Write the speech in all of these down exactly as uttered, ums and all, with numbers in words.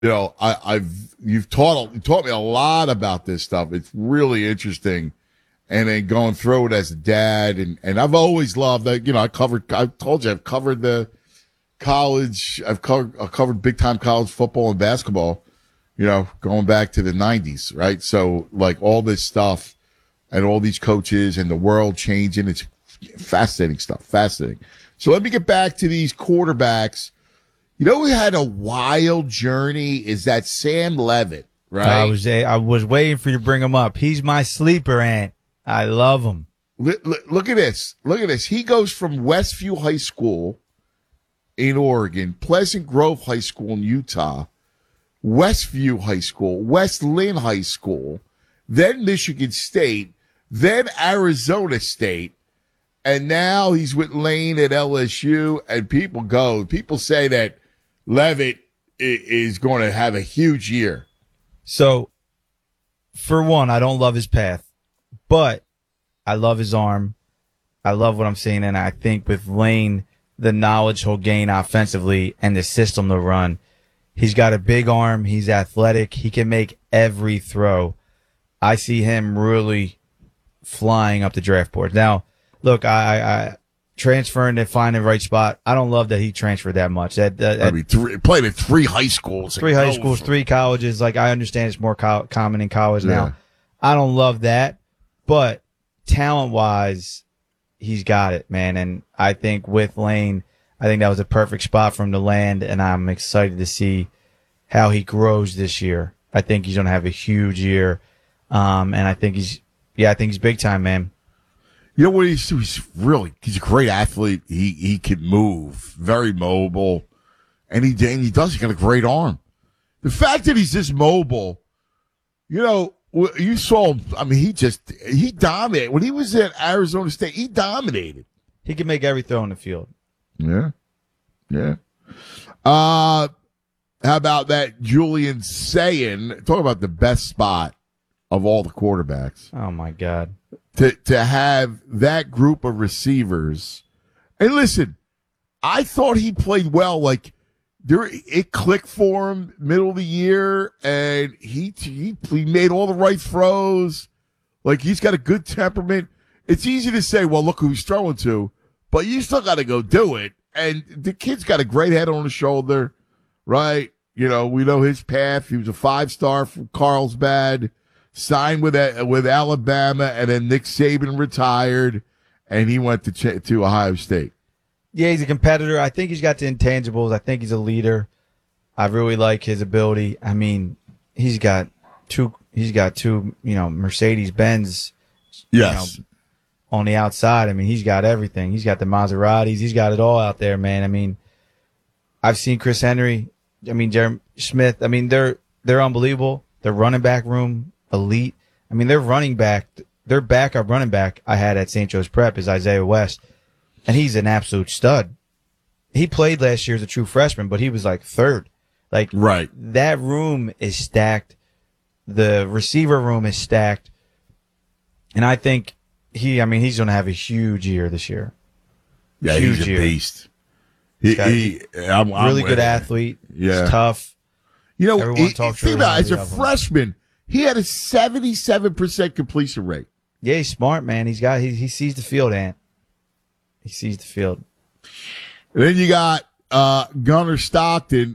you know, I, I've you've taught you taught me a lot about this stuff. It's really interesting, and then going through it as a dad, and and I've always loved that. You know, I covered. I told you I've covered the college. I've covered I covered big time college football and basketball. You know, going back to the nineties, right? So like all this stuff, and all these coaches and the world changing. It's fascinating stuff. Fascinating. So let me get back to these quarterbacks. You know, we had a wild journey. Is that Sam Levitt, right? I was I was waiting for you to bring him up. He's my sleeper ant. I love him. Look, look at this. Look at this. He goes from Westview High School in Oregon, Pleasant Grove High School in Utah, Westview High School, West Lynn High School, then Michigan State, then Arizona State, and now he's with Lane at L S U. And people go, people say that Levitt is going to have a huge year. So, for one, I don't love his path, but I love his arm. I love what I'm seeing, and I think with Lane, the knowledge he'll gain offensively and the system to run, he's got a big arm. He's athletic. He can make every throw. I see him really flying up the draft board. Now, look, I, I, I transferring to find the right spot. I don't love that he transferred that much. That, that, I mean, three, played at three high schools. Three high schools, for, three colleges. Like, I understand it's more co- common in college yeah. now. I don't love that, but talent-wise, he's got it, man. And I think with Lane, I think that was a perfect spot for him to land, and I'm excited to see how he grows this year. I think he's going to have a huge year, um, and I think he's, yeah, I think he's big time, man. You know what? He's, he's really, he's a great athlete. He he can move, very mobile, and he and he does. He's got a great arm. The fact that he's this mobile, you know, you saw him. I mean, he just he dominated when he was at Arizona State. He dominated. He can make every throw on the field. Yeah, yeah. Uh, how about that, Julian Sayin? Talk about the best spot of all the quarterbacks. Oh my God. To to have that group of receivers, and listen, I thought he played well. Like there, it clicked for him middle of the year, and he he he made all the right throws. Like he's got a good temperament. It's easy to say, well, look who he's throwing to, but you still got to go do it. And the kid's got a great head on his shoulder, right? You know, we know his path. He was a five star from Carlsbad. Signed with with Alabama, and then Nick Saban retired, and he went to to Ohio State. Yeah, he's a competitor. I think he's got the intangibles. I think he's a leader. I really like his ability. I mean, he's got two. He's got two. You know, Mercedes Benz. Yes. You know, on the outside, I mean, he's got everything. He's got the Maseratis. He's got it all out there, man. I mean, I've seen Chris Henry. I mean, Jeremy Smith. I mean, they're they're unbelievable. Their running back room. Elite. I mean, their running back, their backup running back I had at Saint Joe's Prep is Isaiah West, and he's an absolute stud. He played last year as a true freshman, but he was like third. Like, right. That room is stacked. The receiver room is stacked. And I think he, I mean, he's going to have a huge year this year. Yeah, huge he's a year. beast. He, he, I'm, I'm really good him. athlete. Yeah. He's tough. You know, Everyone he, talks think really about it, as a highly of him. freshman, he had a seventy-seven percent completion rate. Yeah, he's smart, man. He's got he he sees the field, Ant. He sees the field. And then you got uh, Gunnar Stockton,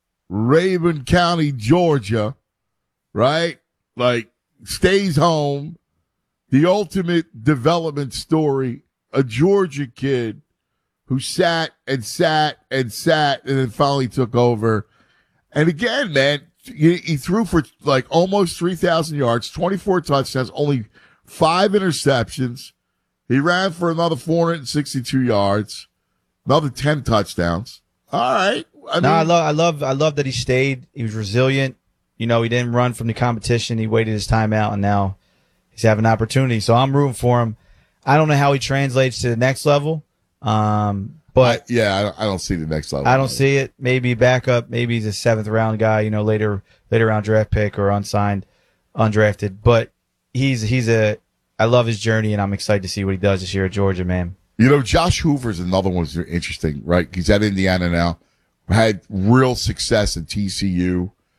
Raven County, Georgia, right? Like stays home, the ultimate development story, a Georgia kid who sat and sat and sat and then finally took over. And again, man, he, he threw for like almost three thousand yards, twenty-four touchdowns, only five interceptions. He ran for another four hundred sixty-two yards, another ten touchdowns. All right. I mean, no, I love, I love, I love that he stayed. He was resilient. You know, he didn't run from the competition. He waited his time out, and now he's having an opportunity. So I'm rooting for him. I don't know how he translates to the next level, um, but I, yeah, I don't, I don't see the next level. I don't see it. Maybe backup. Maybe he's a seventh round guy. You know, later later round draft pick or unsigned, undrafted. But he's he's a. I love his journey, and I'm excited to see what he does this year at Georgia, man. You know, Josh Hoover is another one who's interesting, right? He's at Indiana now. Had real success at T C U.